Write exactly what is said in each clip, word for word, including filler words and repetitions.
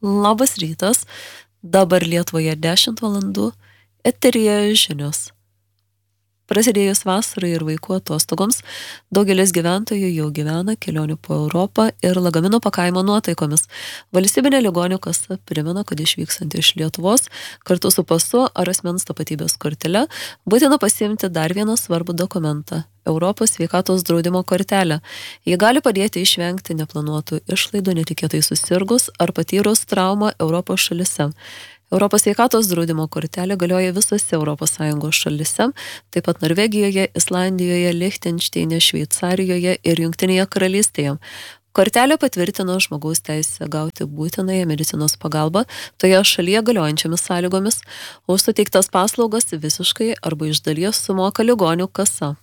Labas rytas, dabar Lietuvoje dešimt valandų, eteryje žinios. Prasidėjus vasarai ir vaikų atostogoms, daugelis gyventojų jau gyvena kelionių po Europą ir lagamino pakavimo nuotaikomis. Valstybinė ligonių kasa primena, kad išvykstant iš Lietuvos kartu su pasu ar asmens tapatybės kortele būtina pasiimti dar vieną svarbų dokumentą – Europos sveikatos draudimo kortelę. Ji gali padėti išvengti neplanuotų išlaidų netikėtai susirgus ar patyrus traumą Europos šalyse. Europos sveikatos draudimo kortelė galioja visose Europos Sąjungos šalyse, taip pat Norvegijoje, Islandijoje, Lichtenšteine, Šveicarijoje ir Jungtinėje karalystėje. Kortelė patvirtino žmogaus teisę gauti būtinąją medicinos pagalbą toje šalyje galiojančiomis sąlygomis, o už suteiktas paslaugas visiškai arba iš dalies sumoka ligonių kasa.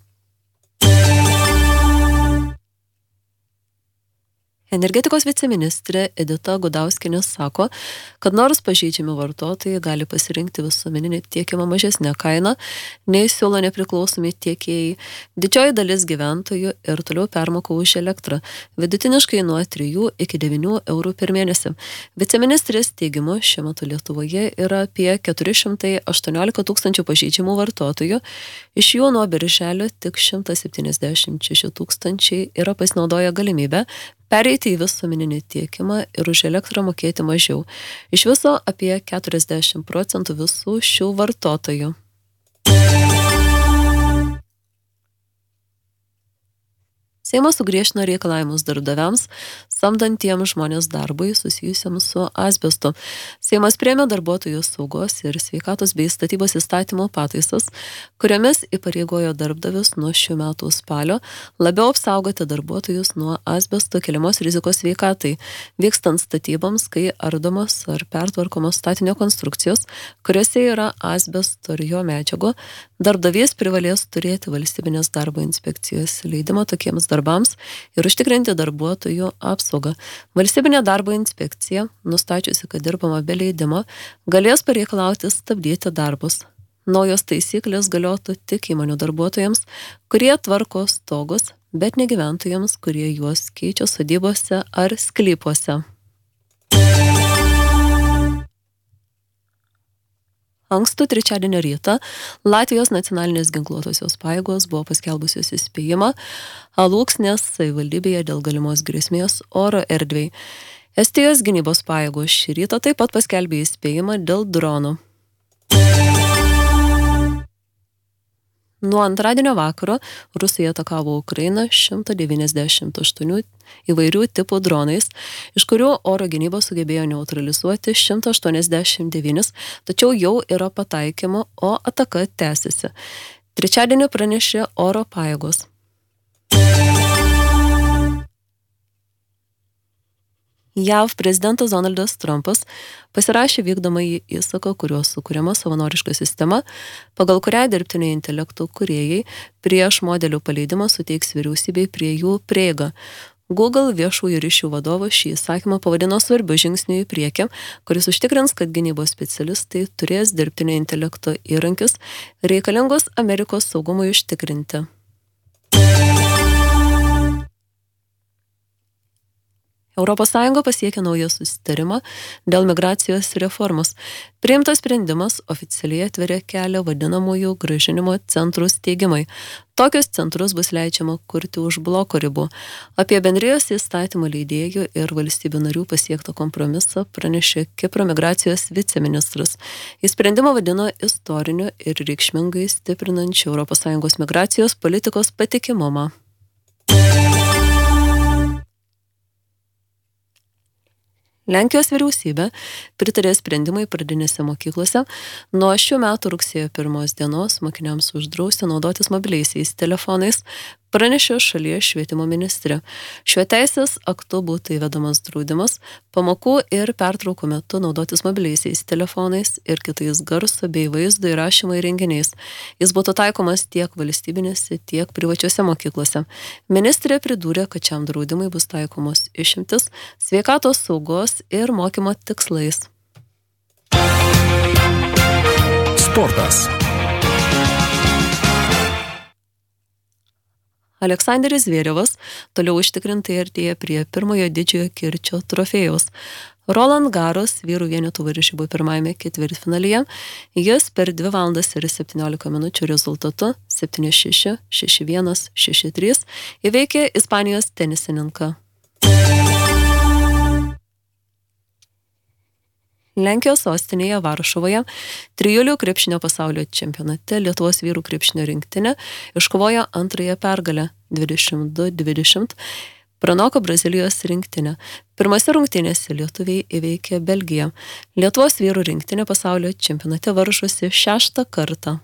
Energetikos viceministrė Edita Gudauskienė sako, kad nors pažeidžiami vartotojai gali pasirinkti visuomeninį tiekimą mažesnę kainą, nei siūlo nepriklausomi tiekėjai, didžioji dalis gyventojų ir toliau permoka už elektrą, vidutiniškai nuo trijų iki devynių eurų per mėnesį. Viceministrės teigimu šiuo metu Lietuvoje yra apie keturi šimtai aštuoniolika tūkstančių pažeidžiamų vartotojų, iš jų nuo birželio tik šimtas septyniasdešimt šeši tūkstančiai yra pasinaudoję galimybę pereiti į visuomeninį tiekimą ir už elektrą mokėti mažiau. Iš viso apie keturiasdešimt procentų visų šių vartotojų. Seimas sugriežtino reikalavimus darbdaviams, samdantiems žmonės darbui susijusiam su asbestu. Seimas priėmė darbuotojų saugos ir sveikatos bei statybos įstatymo pataisas, kuriomis įpareigojo darbdavius nuo šių metų spalio labiau apsaugoti darbuotojus nuo asbesto keliamos rizikos sveikatai, vykstant statyboms, kai ardomos ar pertvarkomos statinio konstrukcijos, kuriuose yra asbesto ir jo medžiagų. Darbdavys privalės turėti valstybinės darbo inspekcijos leidimą tokiems darbams ir užtikrinti darbuotojų apsaugą. Valstybinė darbo inspekcija, nustačiusi, kad dirbama be leidimo, galės pareikalauti stabdyti darbus. Naujos taisyklės galiotų tik įmonių darbuotojams, kurie tvarko stogus, bet ne gyventojams, kurie juos keičia sodybose ar sklypuose. Ankstų trečiadienio rytą Latvijos nacionalinės ginkluotosios pajėgos buvo paskelbusios įspėjimą Alūksnės savivaldybėje dėl galimos grėsmės oro erdvei. Estijos gynybos pajėgos šį rytą taip pat paskelbė įspėjimą dėl dronų. Nuo antradienio vakaro Rusija atakavo Ukrainą šimtą devyniasdešimt aštuoni įvairių tipų dronais, iš kurių oro gynyba sugebėjo neutralizuoti šimtą aštuoniasdešimt devynis, tačiau jau yra pataikymo, o ataka tęsiasi. Trečiadienį pranešė oro pajėgos. J A V prezidentas Donaldas Trumpas pasirašė vykdomąjį įsaką, kuriuo sukuriama savanoriška sistema, pagal kurią dirbtinio intelekto kūrėjai prieš modelių paleidimą suteiks vyriausybei prie jų prieigą. Google viešųjų ryšių vadovas šį įsakymą pavadino svarbiu žingsniu į priekį, kuris užtikrins, kad gynybos specialistai turės dirbtinio intelekto įrankius reikalingus Amerikos saugumui užtikrinti. Europos Sąjunga pasiekė naują susitarimą dėl migracijos reformos. Priimtas sprendimas oficialiai atveria kelią vadinamųjų grąžinimo centrų steigimai. Tokius centrus bus leidžiama kurti už bloko ribų. Apie bendrijos įstatymų leidėjų ir valstybių narių pasiektą kompromisą pranešė Kipro migracijos viceministras. Jis sprendimą vadino istoriniu ir reikšmingai stiprinančiu Europos Sąjungos migracijos politikos patikimumą. Lenkijos vyriausybė pritarė sprendimai pradinėse mokyklose nuo šių metų rugsėjo pirmos dienos mokiniams uždrausti naudotis mobiliaisiais telefonais, pranešė šalies švietimo ministrė. Šiuo teisės aktu būtų įvedamas draudimas pamokų ir pertraukų metu naudotis mobiliaisiais telefonais ir kitais garso bei vaizdo įrašymo įrenginiais. Jis būtų taikomas tiek valstybinėse, tiek privačiose mokyklose. Ministrė pridūrė, kad šiam draudimui bus taikomos išimtis sveikatos saugos ir mokymo tikslais. Sportas. Aleksandras Zverevas toliau užtikrintai artėja prie pirmojo didžiojo kirčio trofėjaus. Roland Garros vyrų vienetų varžybų pirmajame ketvirtfinalyje jis per dvi valandas ir septyniolika minučių rezultatu septyni šeši, šeši vienas, šeši trys įveikė Ispanijos tenisininką. Lenkijos sostinėje Varšuvoje trijulių krepšinio pasaulio čempionate Lietuvos vyrų krepšinio rinktinė iškovojo antrąją pergalę dvidešimt du dvidešimt, pranoko Brazilijos rinktinę. Pirmose rungtynėse lietuviai įveikė Belgiją. Lietuvos vyrų rinktinė pasaulio čempionate varžosi šeštą kartą.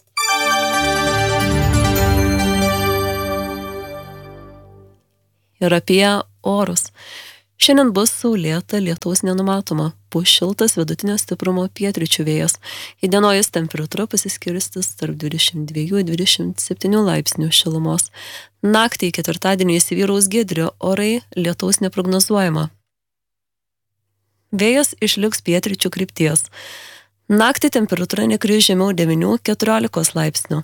Ir apie orus. Šiandien bus saulėta, lietaus nenumatoma, pūs šiltas vidutinio stiprumo pietryčių vėjas. Įdienojus temperatūra pasiskirstis tarp dvidešimt dviejų dvidešimt septynių laipsnių šilumos. Naktį ketvirtadienį įsivyraus giedri orai, lietaus neprognozuojama. Vėjas išliks pietryčių krypties. Naktį temperatūra nekris žemiau devynių keturiolikos laipsnių.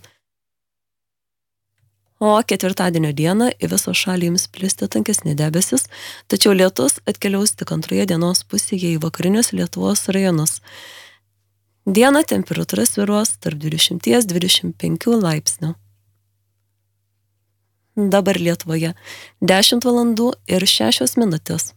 O ketvirtadienio dieną į visą šalį ims plisti tankesni debesis, tačiau lietus atkeliaus tik antroje dienos pusėje į vakarinius Lietuvos rajonus. Dieną temperatūra svyruos tarp dvidešimt dvidešimt penkių laipsnių. Dabar Lietuvoje dešimt valandų ir šešios minutės.